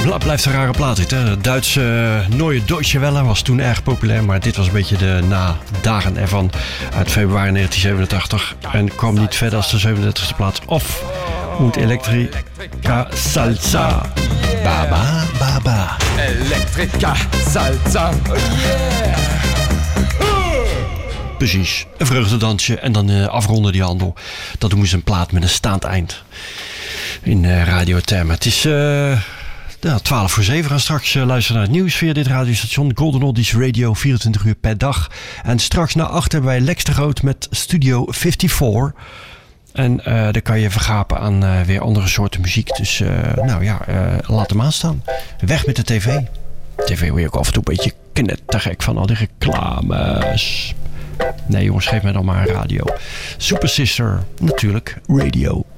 blijft een rare plaat dit, hè? De Duitse Neue Deutsche Welle was toen erg populair, maar dit was een beetje de nadagen ervan uit februari 1987 en kwam niet verder als de 37e plaats. Of Und Electrica Salsa. Baba, baba. Electrica Salsa. Oh yeah. Precies, een vreugdedansje en dan afronden die handel. Dat doen ze een plaat met een staand eind in radiothermen. Het is 12 voor 7. We gaan straks luisteren naar het nieuws via dit radiostation. Golden Oldies Radio, 24 uur per dag. En straks na 8 hebben wij Lex de Groot met Studio 54. En daar kan je vergapen aan weer andere soorten muziek. Dus laat hem aanstaan. Weg met de tv. TV word je ook af en toe een beetje knettergek van al die reclames. Nee jongens, geef mij dan maar een radio. Super Sister, natuurlijk, radio.